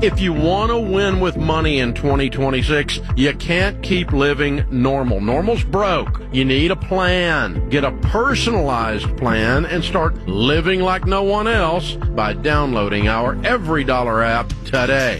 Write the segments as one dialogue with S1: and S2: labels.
S1: If you want to win with money in 2026, you can't keep living normal. Normal's broke. You need a plan. Get a personalized plan and start living like no one else by downloading our Every Dollar app today.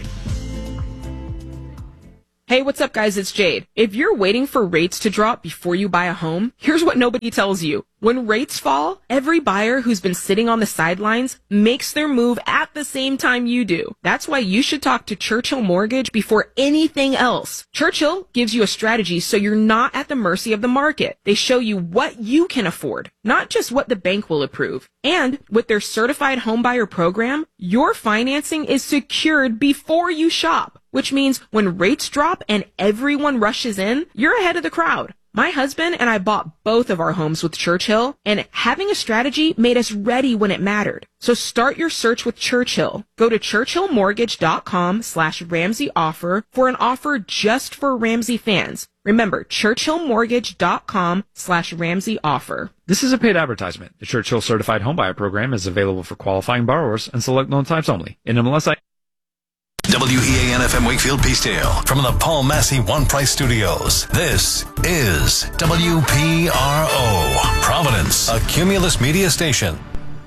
S2: Hey, what's up, guys? It's Jade. If you're waiting for rates to drop before you buy a home, here's what nobody tells you. When rates fall, every buyer who's been sitting on the sidelines makes their move at the same time you do. That's why you should talk to Churchill Mortgage before anything else. Churchill gives you a strategy so you're not at the mercy of the market. They show you what you can afford, not just what the bank will approve. And with their certified homebuyer program, your financing is secured before you shop, which means when rates drop and everyone rushes in, you're ahead of the crowd. My husband and I bought both of our homes with Churchill, and having a strategy made us ready when it mattered. So start your search with Churchill. Go to churchillmortgage.com/Ramsey offer for an offer just for Ramsey fans. Remember, churchillmortgage.com/Ramsey offer.
S3: This is a paid advertisement. The Churchill Certified Homebuyer Program is available for qualifying borrowers and select loan types only. NMLS
S4: WEAN-FM Wakefield Peacedale from the Paul Massey One Price Studios. This is WPRO, Providence, a Cumulus Media station.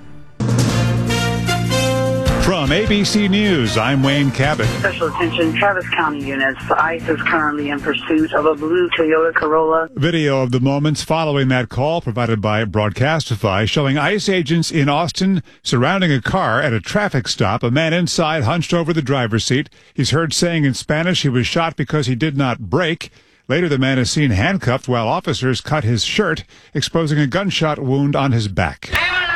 S5: From ABC News, I'm Wayne Cabot.
S6: Special attention, Travis County units. ICE is currently in pursuit of a blue Toyota Corolla.
S5: Video of the moments following that call provided by Broadcastify showing ICE agents in Austin surrounding a car at a traffic stop. A man inside hunched over the driver's seat. He's heard saying in Spanish he was shot because he did not brake. Later, the man is seen handcuffed while officers cut his shirt, exposing a gunshot wound on his back.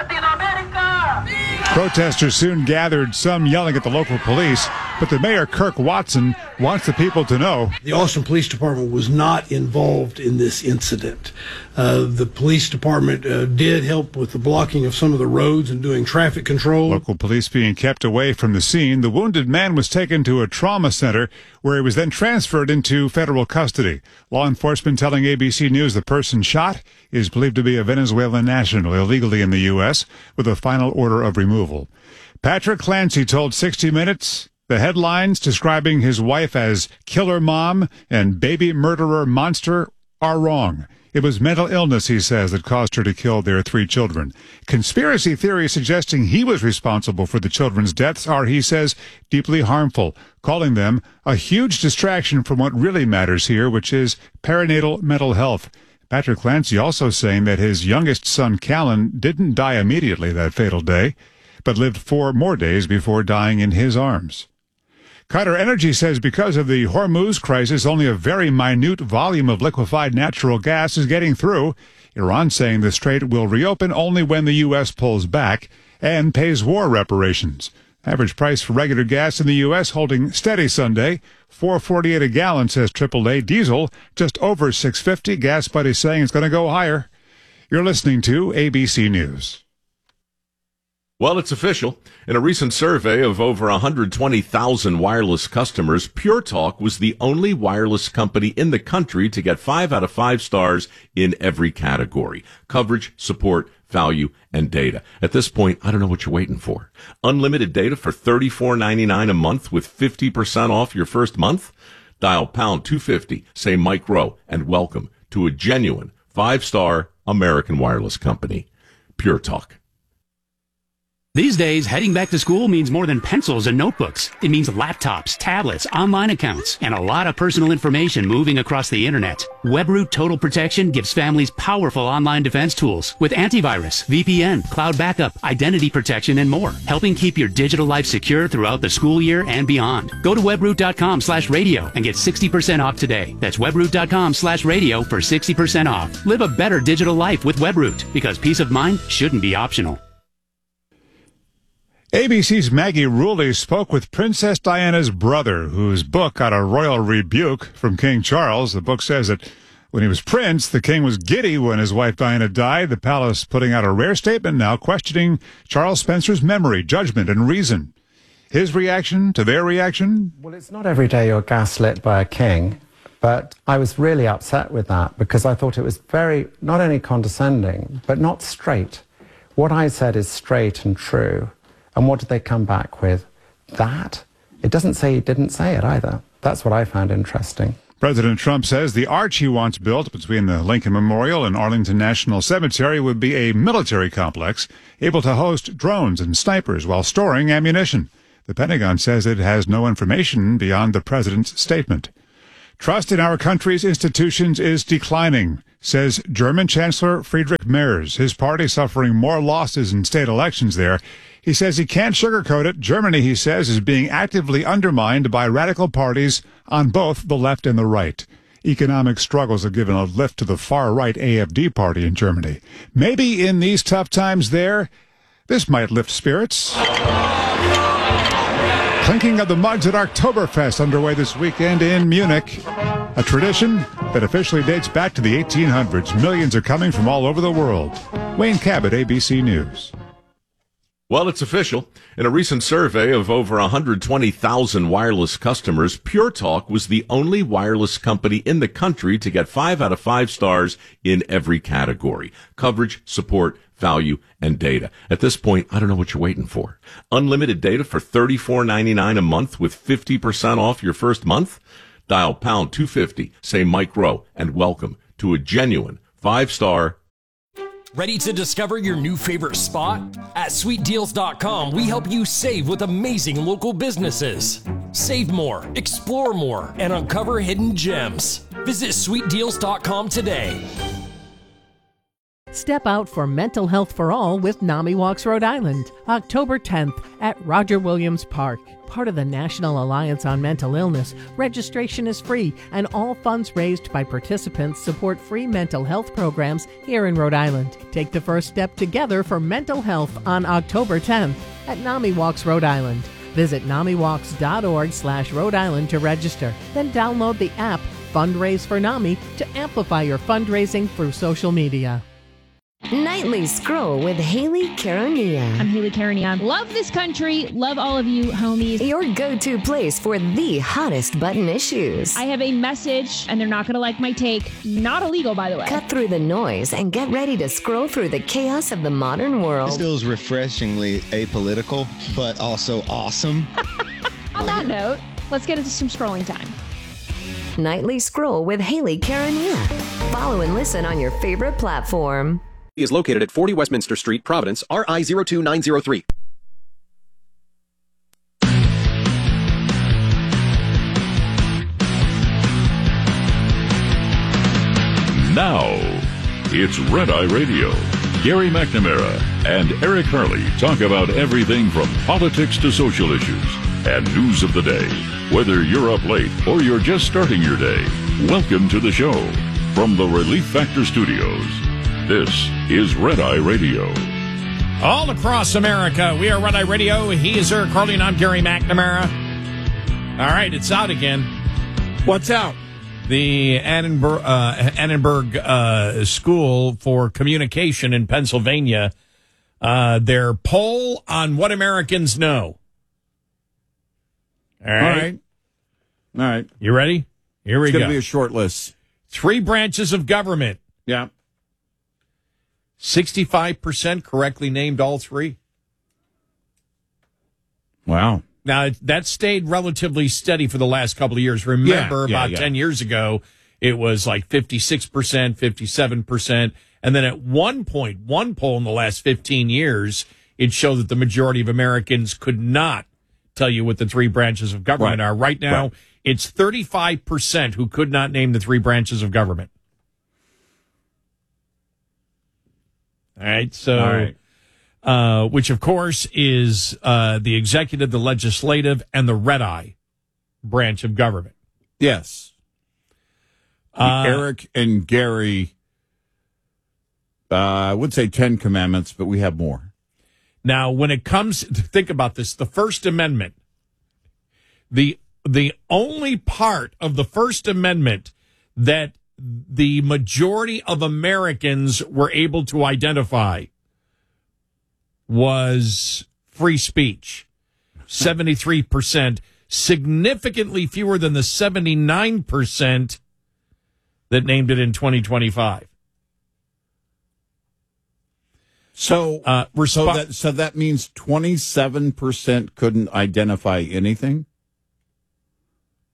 S5: Protesters soon gathered, some yelling at the local police, but the mayor, Kirk Watson, wants the people to know
S7: the Austin Police Department was not involved in this incident. The police department did help with the blocking of some of the roads and doing traffic control.
S5: Local police being kept away from the scene. The wounded man was taken to a trauma center where he was then transferred into federal custody. Law enforcement telling ABC News the person shot is believed to be a Venezuelan national illegally in the U.S. with a final order of removal. Patrick Clancy told 60 Minutes the headlines describing his wife as killer mom and baby murderer monster are wrong. It was mental illness, he says, that caused her to kill their 3 children. Conspiracy theories suggesting he was responsible for the children's deaths are, he says, deeply harmful, calling them a huge distraction from what really matters here, which is perinatal mental health. Patrick Clancy also saying that his youngest son, Callan, didn't die immediately that fatal day, but lived 4 more days before dying in his arms. Qatar Energy says because of the Hormuz crisis, only a very minute volume of liquefied natural gas is getting through. Iran saying the strait will reopen only when the U.S. pulls back and pays war reparations. Average price for regular gas in the U.S. holding steady Sunday, $4.48 a gallon, says AAA. Diesel just over $6.50. Gas Buddy saying it's going to go higher. You're listening to ABC News.
S8: Well, it's official. In a recent survey of over 120,000 wireless customers, Pure Talk was the only wireless company in the country to get 5 out of 5 stars in every category: coverage, support, value, and data. At this point, I don't know what you're waiting for. Unlimited data for $34.99 a month with 50% off your first month? Dial pound 250, say Mike Rowe, and welcome to a genuine 5-star American wireless company. Pure Talk.
S9: These days, heading back to school means more than pencils and notebooks. It means laptops, tablets, online accounts, and a lot of personal information moving across the internet. WebRoot Total Protection gives families powerful online defense tools with antivirus, VPN, cloud backup, identity protection, and more, helping keep your digital life secure throughout the school year and beyond. Go to webroot.com/radio and get 60% off today. That's webroot.com/radio for 60% off. Live a better digital life with WebRoot, because peace of mind shouldn't be optional.
S5: ABC's Maggie Rulli spoke with Princess Diana's brother, whose book got a royal rebuke from King Charles. The book says that when he was prince, the king was giddy when his wife Diana died. The palace putting out a rare statement now questioning Charles Spencer's memory, judgment, and reason. His reaction to their reaction?
S10: Well, it's not every day you're gaslit by a king, but I was really upset with that because I thought it was very, not only condescending, but not straight. What I said is straight and true. And what did they come back with? That? It doesn't say he didn't say it either. That's what I found interesting.
S5: President Trump says the arch he wants built between the Lincoln Memorial and Arlington National Cemetery would be a military complex able to host drones and snipers while storing ammunition. The Pentagon says it has no information beyond the president's statement. Trust in our country's institutions is declining, says German Chancellor Friedrich Merz, his party suffering more losses in state elections there. He says he can't sugarcoat it. Germany, he says, is being actively undermined by radical parties on both the left and the right. Economic struggles have given a lift to the far-right AfD party in Germany. Maybe in these tough times there, this might lift spirits. Clinking of the mugs at Oktoberfest underway this weekend in Munich. A tradition that officially dates back to the 1800s. Millions are coming from all over the world. Wayne Cabot, ABC News.
S8: Well, it's official. In a recent survey of over 120,000 wireless customers, Pure Talk was the only wireless company in the country to get 5 out of 5 stars in every category: coverage, support, value, and data. At this point, I don't know what you're waiting for. Unlimited data for $34.99 a month with 50% off your first month? Dial pound 250, say Mike Rowe, and welcome to a genuine 5-star.
S11: Ready to discover your new favorite spot? At sweetdeals.com, we help you save with amazing local businesses. Save more, explore more, and uncover hidden gems. Visit sweetdeals.com today.
S12: Step out for mental health for all with NAMI Walks Rhode Island, October 10th at Roger Williams Park. Part of the National Alliance on Mental Illness, registration is free, and all funds raised by participants support free mental health programs here in Rhode Island. Take the first step together for mental health on October 10th at NAMI Walks Rhode Island. Visit NAMIWalks.org/Rhode Island to register. Then download the app Fundraise for NAMI to amplify your fundraising through social media.
S13: Nightly Scroll with Haley Caronia.
S14: I'm Haley Caronia. Love this country. Love all of you, homies.
S13: Your go-to place for the hottest button issues.
S14: I have a message, and they're not going to like my take. Not illegal, by the way.
S13: Cut through the noise and get ready to scroll through the chaos of the modern world.
S15: This feels refreshingly apolitical, but also awesome.
S14: On that note, let's get into some scrolling time.
S13: Nightly Scroll with Haley Caronia. Follow and listen on your favorite platform.
S16: Is located at 40 Westminster Street, Providence, RI 02903.
S17: Now, it's Red Eye Radio. Gary McNamara and Eric Harley talk about everything from politics to social issues and news of the day. Whether you're up late or you're just starting your day, welcome to the show. From the Relief Factor Studios, this is Red Eye Radio.
S18: All across America, we are Red Eye Radio. He is Eric Harley, and I'm Gary McNamara. All right, it's out again.
S19: What's out?
S18: The Annenberg School for Communication in Pennsylvania, their poll on what Americans know. All right. You ready? Here we go.
S19: It's going to be a short list.
S18: 3 branches of government.
S19: Yeah.
S18: 65% correctly named all 3.
S19: Wow.
S18: Now, that stayed relatively steady for the last couple of years. Remember, about 10 years ago, it was like 56%, 57%. And then at one point, one poll in the last 15 years, it showed that the majority of Americans could not tell you what the 3 branches of government are. Right now, it's 35% who could not name the 3 branches of government. All right, so, which of course is the executive, the legislative, and the Red Eye branch of government.
S19: Yes. Eric and Gary, I would say 10 commandments, but we have more.
S18: Now, when it comes, think about this, the First Amendment, the only part of the First Amendment that the majority of Americans were able to identify was free speech. 73%, significantly fewer than the 79% that named it in 2025.
S19: So that means 27% couldn't identify anything?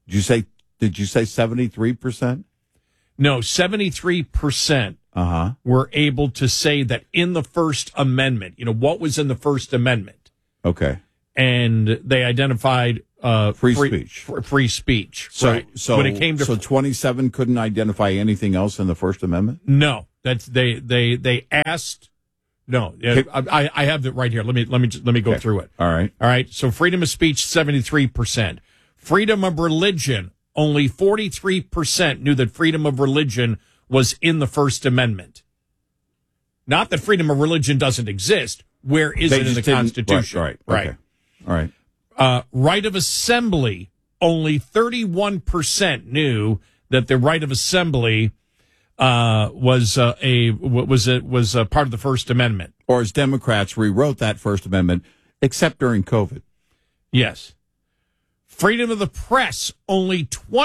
S19: Did you say 73%?
S18: No, 73% were able to say that in the First Amendment, what was in the First Amendment.
S19: Okay.
S18: And they identified
S19: free speech.
S18: Free speech.
S19: So,
S18: right. When it came to
S19: 27 couldn't identify anything else in the First Amendment?
S18: No. That's they asked. No, I have it right here. Let me go through it.
S19: All right.
S18: So freedom of speech, 73%. Freedom of religion, only 43% knew that freedom of religion was in the First Amendment. Not that freedom of religion doesn't exist. Where is it in the Constitution?
S19: Right. Okay. All right.
S18: Right of assembly, only 31% knew that the right of assembly was part of the First Amendment.
S19: Or as Democrats rewrote that First Amendment, except during COVID.
S18: Yes. Freedom of the press, only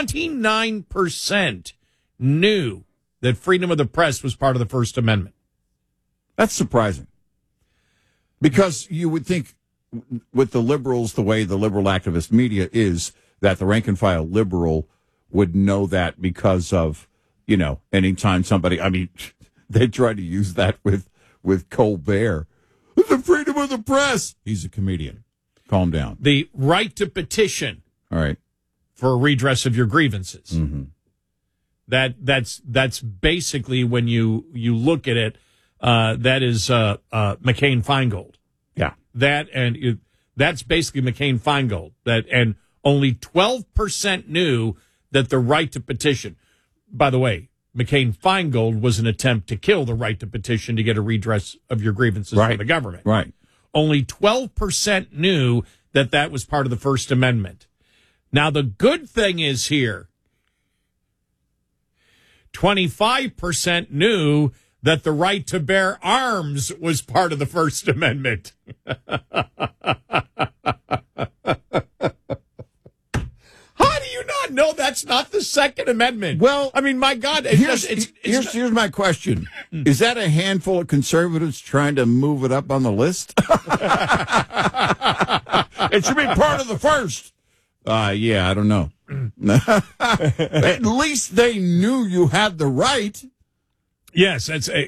S18: 29% knew that freedom of the press was part of the First Amendment.
S19: That's surprising. Because you would think with the liberals, the way the liberal activist media is, that the rank and file liberal would know that because of, anytime somebody, they try to use that with Colbert. The freedom of the press. He's a comedian. Calm down.
S18: The right to petition.
S19: All right.
S18: For a redress of your grievances.
S19: Mm-hmm.
S18: That's basically when you look at it, that is McCain-Feingold.
S19: Yeah.
S18: That's basically McCain-Feingold. And only 12% knew that the right to petition. By the way, McCain-Feingold was an attempt to kill the right to petition to get a redress of your grievances from the government.
S19: Right.
S18: Only 12% knew that was part of the First Amendment. Now, the good thing is here, 25% knew that the right to bear arms was part of the First Amendment. How do you not know that's not the Second Amendment?
S19: Well,
S18: my God.
S19: Here's my question. Is that a handful of conservatives trying to move it up on the list? It should be part of the first. Yeah, I don't know. At least they knew you had the right.
S18: Yes,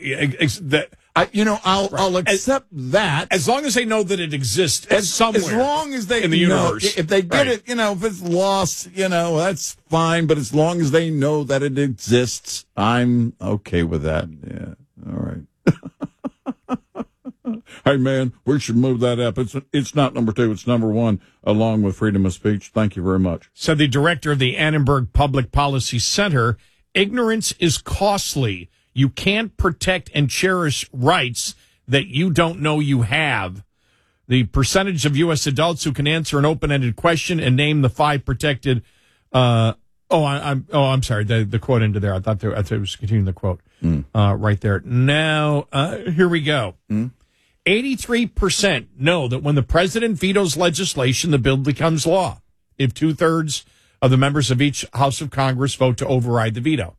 S19: I'll accept that
S18: as long as they know that it exists somewhere.
S19: As long as they
S18: in the universe,
S19: if they get it, if it's lost, that's fine. But as long as they know that it exists, I'm okay with that. Yeah, all right. Hey man, we should move that up. It's not number 2, it's number 1, along with freedom of speech. Thank you very much.
S18: Said the director of the Annenberg Public Policy Center, ignorance is costly. You can't protect and cherish rights that you don't know you have. The percentage of U.S. adults who can answer an open-ended question and name the 5 protected. I'm sorry. The quote ended there. I thought it was continuing the quote right there. Now, here we go. 83% know that when the president vetoes legislation, the bill becomes law if 2/3 of the members of each House of Congress vote to override the veto.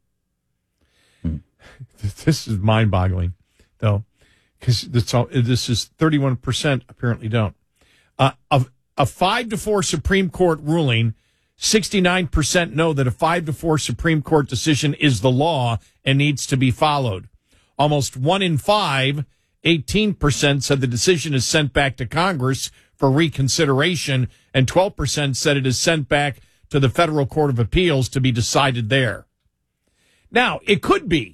S18: This is mind-boggling, though, because this is 31% apparently don't. A 5-4 Supreme Court ruling, 69% know that a 5-4 Supreme Court decision is the law and needs to be followed. Almost 1 in 5, 18% said the decision is sent back to Congress for reconsideration, and 12% said it is sent back to the Federal Court of Appeals to be decided there. Now, it could be.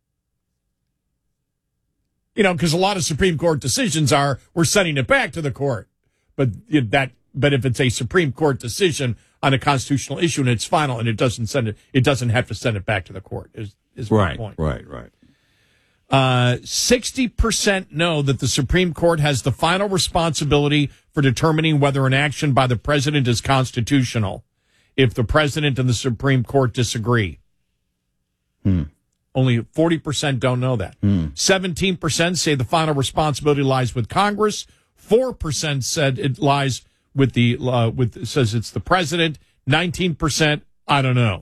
S18: Because a lot of Supreme Court decisions we're sending it back to the court. But if it's a Supreme Court decision on a constitutional issue and it's final and it doesn't have to send it back to the court is my point.
S19: Right.
S18: 60% know that the Supreme Court has the final responsibility for determining whether an action by the president is constitutional if the president and the Supreme Court disagree. Only 40% don't know that. 17% say the final responsibility lies with Congress. 4% said it lies with says it's the president. 19%, I don't know.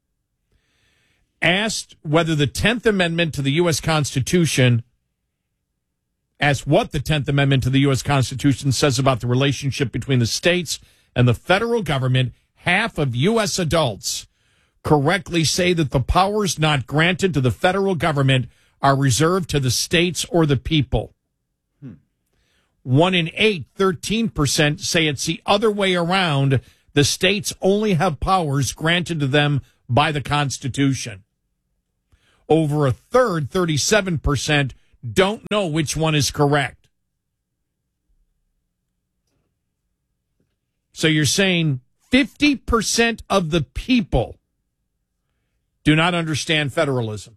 S18: Asked whether the 10th Amendment to the U.S. Constitution, asked what the 10th Amendment to the U.S. Constitution says about the relationship between the states and the federal government, half of U.S. adults correctly say that the powers not granted to the federal government are reserved to the states or the people. 1 in 8, 13%, say it's the other way around. The states only have powers granted to them by the Constitution. Over a third, 37%, don't know which one is correct. So you're saying 50% of the people do not understand federalism.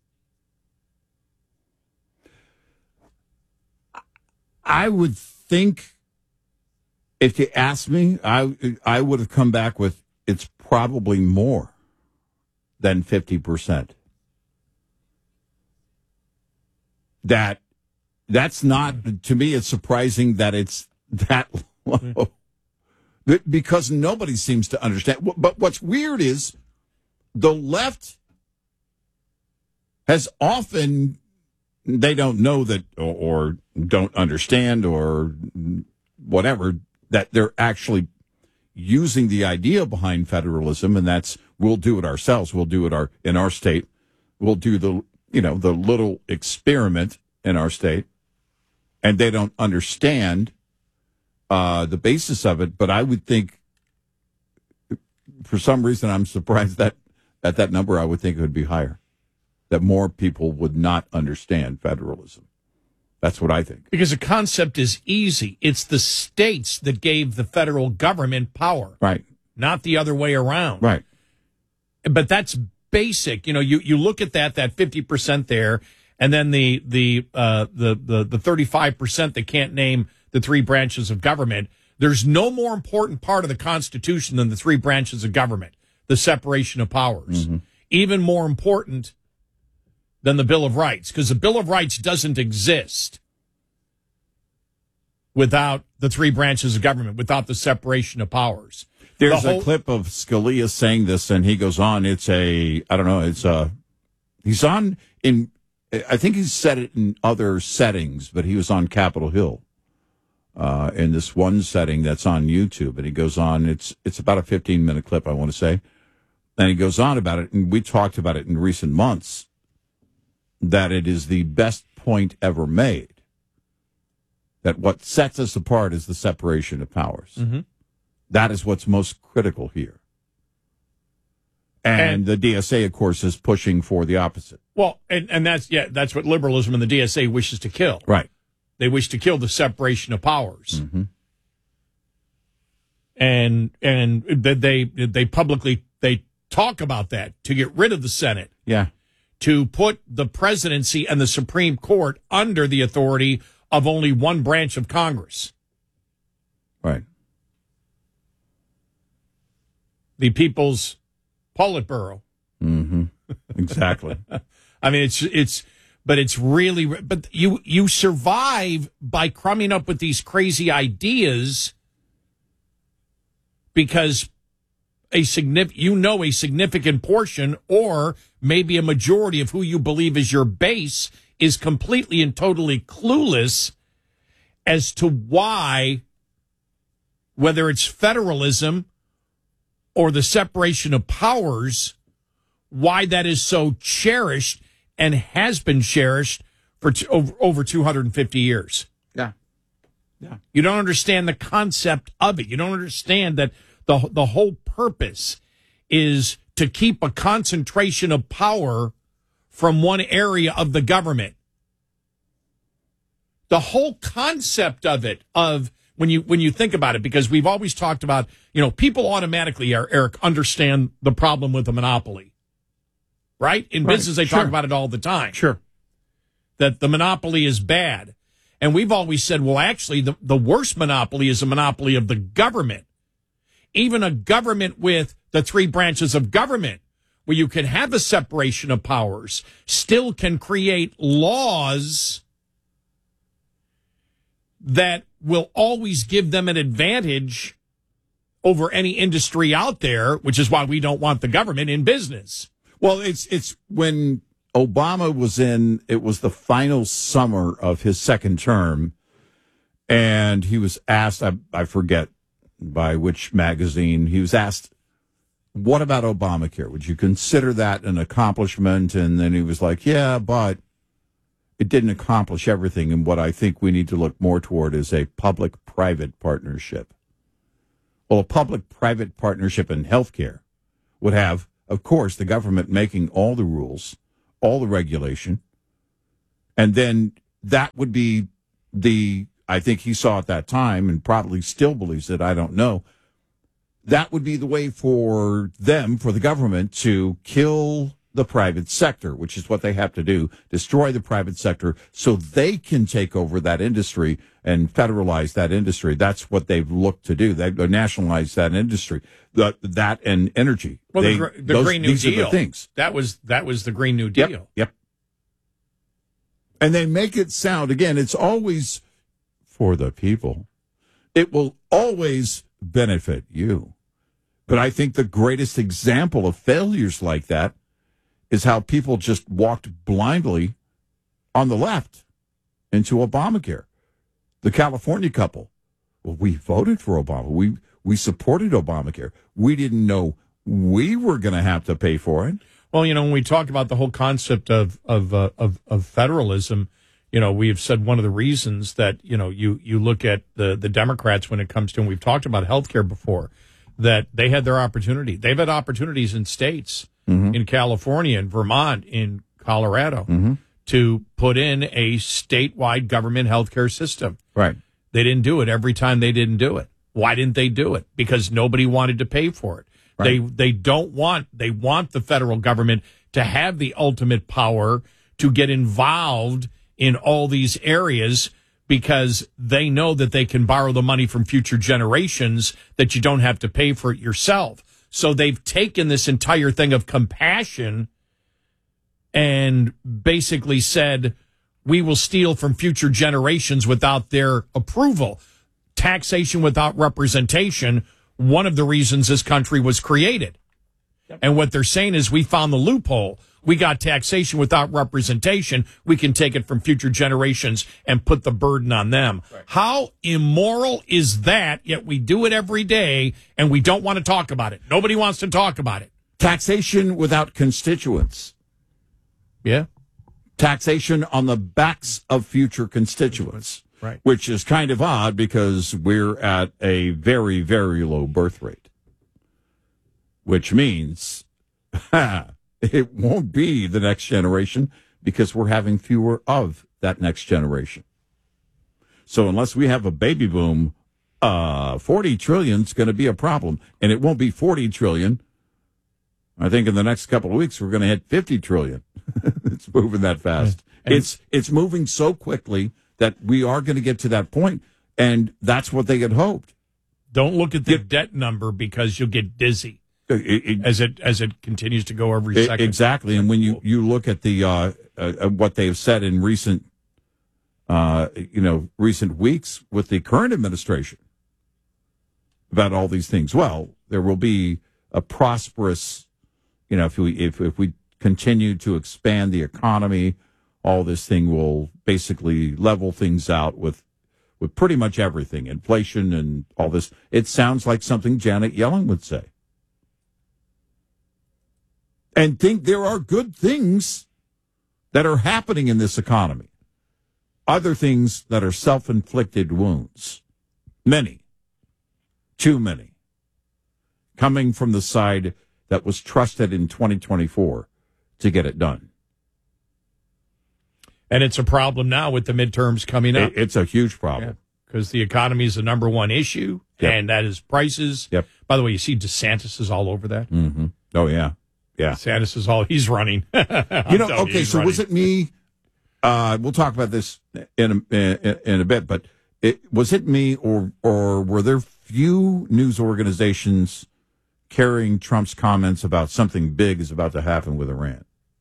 S19: I would think, if you asked me, I would have come back with it's probably more than 50%. That's not, to me, it's surprising that it's that low. Because nobody seems to understand. But what's weird is the left has often, they don't know that or don't understand or whatever, that they're actually using the idea behind federalism, and that's we'll do it ourselves. We'll do it in our state. We'll do the little experiment in our state, and they don't understand the basis of it. But I would think, for some reason, I'm surprised that at that number, I would think it would be higher, that more people would not understand federalism. That's what I think.
S18: Because the concept is easy. It's the states that gave the federal government power.
S19: Right.
S18: Not the other way around.
S19: Right.
S18: But that's basic. You look at that 50% there, and then the 35% that can't name the three branches of government. There's no more important part of the Constitution than the three branches of government, the separation of powers. Mm-hmm. Even more important than the Bill of Rights, because the Bill of Rights doesn't exist without the three branches of government, without the separation of powers.
S19: There's a clip of Scalia saying this, and he goes on. He's on in, I think he's said it in other settings, but he was on Capitol Hill in this one setting that's on YouTube, and he goes on. It's about a 15-minute clip, I want to say, and he goes on about it, and we talked about it in recent months, that it is the best point ever made, that what sets us apart is the separation of powers. Mm-hmm. That is what's most critical here. And the DSA, of course, is pushing for the opposite.
S18: Well, and that's what liberalism and the DSA wishes to kill.
S19: Right.
S18: They wish to kill the separation of powers. Mm-hmm. And they publicly talk about that, to get rid of the Senate.
S19: Yeah.
S18: To put the presidency and the Supreme Court under the authority of only one branch of Congress.
S19: Right.
S18: The People's Politburo.
S19: Mm-hmm. Exactly.
S18: I mean, it's really, but you survive by coming up with these crazy ideas because a significant portion, or maybe a majority of who you believe is your base, is completely and totally clueless as to why, whether it's federalism or the separation of powers, why that is so cherished and has been cherished for over 250 years.
S19: Yeah. Yeah.
S18: You don't understand the concept of it. You don't understand that the whole purpose is to keep a concentration of power from one area of the government. The whole concept of it, when you think about it, because we've always talked about, people automatically, Eric, understand the problem with the monopoly. Right? In business, they talk about it all the time.
S19: Sure.
S18: That the monopoly is bad. And we've always said, well, actually, the worst monopoly is a monopoly of the government. Even a government with the three branches of government, where you can have a separation of powers, still can create laws that will always give them an advantage over any industry out there, which is why we don't want the government in business.
S19: Well, it's when Obama was in, it was the final summer of his second term, and he was asked, I forget by which magazine, he was asked what about Obamacare? Would you consider that an accomplishment? And then he was like, yeah, but it didn't accomplish everything. And what I think we need to look more toward is a public-private partnership. Well, a public-private partnership in healthcare would have, of course, the government making all the rules, all the regulation, and then that would be I think he saw at that time, and probably still believes it, I don't know, that would be the way for them, for the government, to kill the private sector, which is what they have to do, destroy the private sector so they can take over that industry and federalize that industry. That's what they've looked to do. They nationalize that industry, that and energy.
S18: Well, the Green New Deal.
S19: Are the things.
S18: That was the Green New Deal.
S19: Yep. And they make it sound, again, it's always for the people. It will always benefit you. But I think the greatest example of failures like that is how people just walked blindly on the left into Obamacare. The California couple. Well, we voted for Obama. We supported Obamacare. We didn't know we were going to have to pay for it.
S18: Well, when we talk about the whole concept of federalism, we have said one of the reasons that, you look at the Democrats when it comes to, and we've talked about healthcare before, that they had their opportunity. They've had opportunities in states, in California, in Vermont, in Colorado, to put in a statewide government healthcare system.
S19: Right.
S18: They didn't do it every time they didn't do it. Why didn't they do it? Because nobody wanted to pay for it. Right. They want the federal government to have the ultimate power to get involved in all these areas because they know that they can borrow the money from future generations, that you don't have to pay for it yourself. So they've taken this entire thing of compassion and basically said, we will steal from future generations without their approval. Taxation without representation, one of the reasons this country was created. Yep. And what they're saying is we found the loophole. We got taxation without representation. We can take it from future generations and put the burden on them. Right. How immoral is that? Yet we do it every day and we don't want to talk about it. Nobody wants to talk about it.
S19: Taxation without constituents.
S18: Yeah.
S19: Taxation on the backs of future constituents.
S18: Right.
S19: Which is kind of odd because we're at a very, very low birth rate. Which means it won't be the next generation because we're having fewer of that next generation. So unless we have a baby boom, 40 trillion is going to be a problem. And it won't be 40 trillion. I think in the next couple of weeks, we're going to hit 50 trillion. It's moving that fast. It's moving so quickly that we are going to get to that point, and that's what they had hoped.
S18: Don't look at the debt number because you'll get dizzy as it continues to go every second.
S19: Exactly, and when you look at the what they have said in recent weeks with the current administration about all these things, well, there will be a prosperous, if we continue to expand the economy, all this thing will basically level things out with pretty much everything, inflation and all this. It sounds like something Janet Yellen would say. And think there are good things that are happening in this economy. Other things that are self-inflicted wounds. Many. Too many. Coming from the side that was trusted in 2024 to get it done.
S18: And it's a problem now with the midterms coming up.
S19: It's a huge problem.
S18: Because the economy is the number one issue, and that is prices.
S19: Yep.
S18: By the way, you see DeSantis is all over that.
S19: Mm-hmm. Oh, yeah. Yeah.
S18: DeSantis is he's running.
S19: Okay, so was it me? We'll talk about this in a bit, but was it me or were there few news organizations carrying Trump's comments about something big is about to happen with Iran?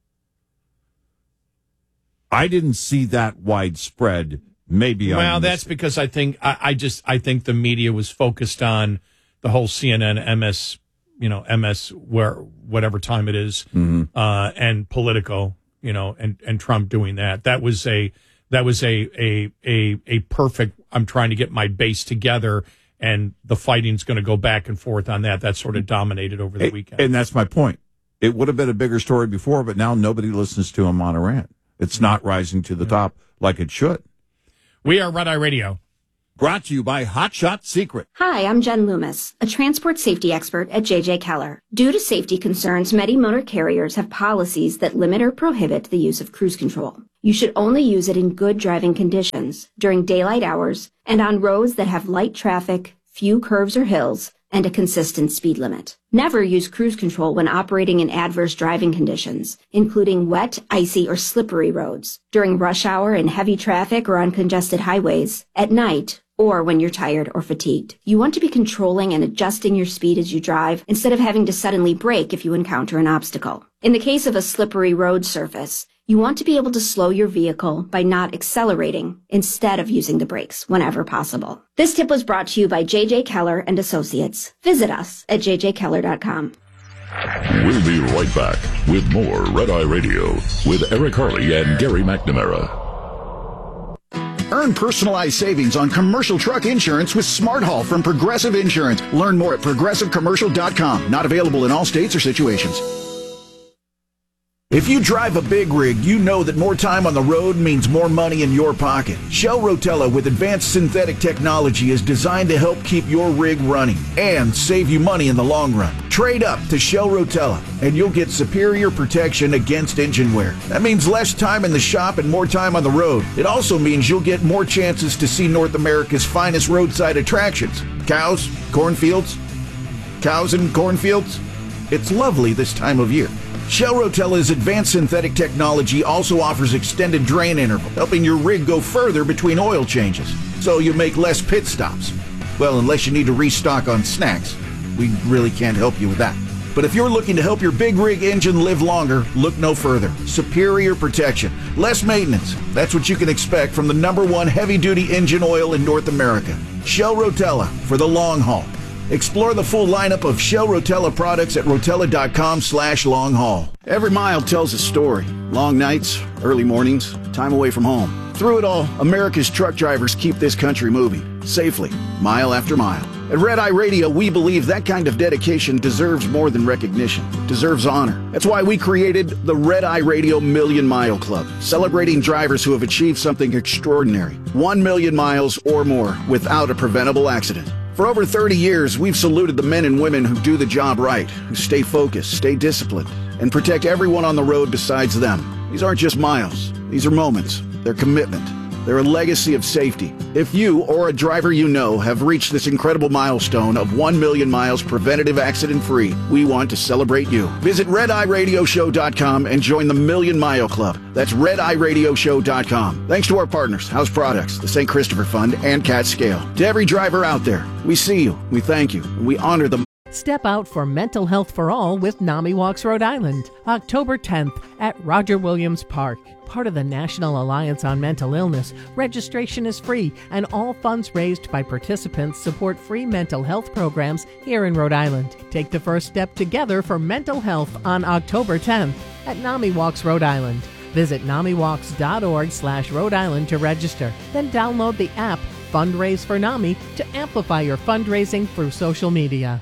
S19: I didn't see that widespread. Maybe.
S18: Well, that's because I think I think the media was focused on the whole CNN, MS, whatever time it is, and Politico, and Trump doing that. That was a perfect. I'm trying to get my base together and the fighting's going to go back and forth on that. That sort of dominated over the weekend.
S19: And that's my point. It would have been a bigger story before, but now nobody listens to him on Iran. It's not rising to the top like it should.
S18: We are Red Eye Radio.
S19: Brought to you by Hot Shot Secret.
S20: Hi, I'm Jen Loomis, a transport safety expert at J.J. Keller. Due to safety concerns, many motor carriers have policies that limit or prohibit the use of cruise control. You should only use it in good driving conditions, during daylight hours, and on roads that have light traffic, few curves or hills, and a consistent speed limit. Never use cruise control when operating in adverse driving conditions, including wet, icy, or slippery roads, during rush hour in heavy traffic or on congested highways, at night, or when you're tired or fatigued. You want to be controlling and adjusting your speed as you drive instead of having to suddenly brake if you encounter an obstacle. In the case of a slippery road surface, you want to be able to slow your vehicle by not accelerating instead of using the brakes whenever possible. This tip was brought to you by J.J. Keller and Associates. Visit us at jjkeller.com.
S17: We'll be right back with more Red Eye Radio with Eric Harley and Gary McNamara.
S21: Earn personalized savings on commercial truck insurance with Smart Haul from Progressive Insurance. Learn more at progressivecommercial.com. Not available in all states or situations. If you drive a big rig, you know that more time on the road means more money in your pocket. Shell Rotella with advanced synthetic technology is designed to help keep your rig running and save you money in the long run. Trade up to Shell Rotella and you'll get superior protection against engine wear. That means less time in the shop and more time on the road. It also means you'll get more chances to see North America's finest roadside attractions. Cows, cornfields, cows and cornfields. It's lovely this time of year. Shell Rotella's advanced synthetic technology also offers extended drain interval, helping your rig go further between oil changes, so you make less pit stops. Well, unless you need to restock on snacks. We really can't help you with that. But if you're looking to help your big rig engine live longer, look no further. Superior protection, less maintenance. That's what you can expect from the #1 heavy-duty engine oil in North America. Shell Rotella for the long haul. Explore the full lineup of Shell Rotella products at rotella.com/long-haul. Every mile tells a story. Long nights, early mornings, time away from home. Through it all, America's truck drivers keep this country moving, safely, mile after mile. At Red Eye Radio, we believe that kind of dedication deserves more than recognition. It deserves honor. That's why we created the Red Eye Radio Million Mile Club, celebrating drivers who have achieved something extraordinary. 1 million miles or more without a preventable accident. For over 30 years, we've saluted the men and women who do the job right, who stay focused, stay disciplined, and protect everyone on the road besides them. These aren't just miles. These are moments. They're commitment. They're a legacy of safety. If you or a driver you know have reached this incredible milestone of 1 million miles preventative accident-free, we want to celebrate you. Visit RedEyeRadioShow.com and join the Million Mile Club. That's RedEyeRadioShow.com. Thanks to our partners, House Products, the St. Christopher Fund, and Cat Scale. To every driver out there, we see you, we thank you, and we honor them.
S12: Step out for Mental Health for All with NAMI Walks Rhode Island, October 10th at Roger Williams Park. Part of the National Alliance on Mental Illness, registration is free, and all funds raised by participants support free mental health programs here in Rhode Island. Take the first step together for mental health on October 10th at NAMI Walks Rhode Island. Visit NAMIWalks.org/Rhode Island to register. Then download the app Fundraise for NAMI to amplify your fundraising through social media.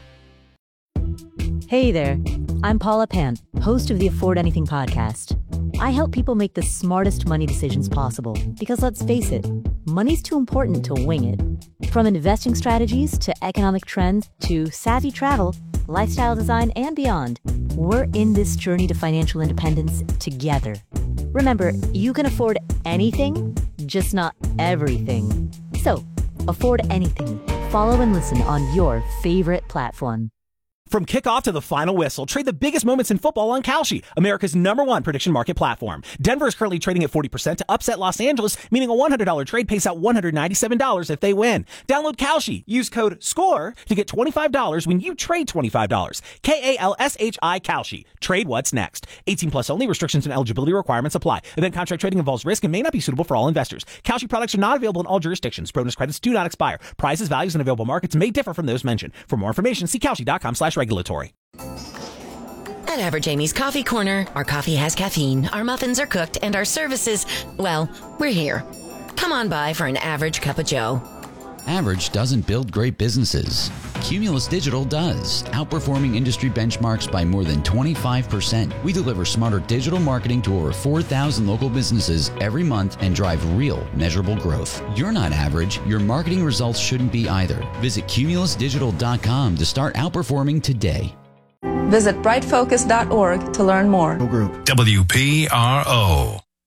S22: Hey there, I'm Paula Pant, host of the Afford Anything podcast. I help people make the smartest money decisions possible because, let's face it, money's too important to wing it. From investing strategies to economic trends to savvy travel, lifestyle design, and beyond, we're in this journey to financial independence together. Remember, you can afford anything, just not everything. So, afford anything. Follow and listen on your favorite platform.
S23: From kickoff to the final whistle, trade the biggest moments in football on Kalshi, America's #1 prediction market platform. Denver is currently trading at 40% to upset Los Angeles, meaning a $100 trade pays out $197 if they win. Download Kalshi. Use code SCORE to get $25 when you trade $25. KALSHI Kalshi. Trade what's next. 18 plus only. Restrictions and eligibility requirements apply. Event contract trading involves risk and may not be suitable for all investors. Kalshi products are not available in all jurisdictions. Bonus credits do not expire. Prices, values, and available markets may differ from those mentioned. For more information, see Kalshi.com/regulatory.
S24: At Average Amy's Coffee Corner, our coffee has caffeine, our muffins are cooked, and our services, well, we're here. Come on by for an average cup of joe.
S1: Average doesn't build great businesses. Cumulus Digital does, outperforming industry benchmarks by more than 25%. We deliver smarter digital marketing to over 4,000 local businesses every month and drive real, measurable growth. You're not average. Your marketing results shouldn't be either. Visit cumulusdigital.com to start outperforming today.
S2: Visit brightfocus.org to learn more.
S3: WPRO.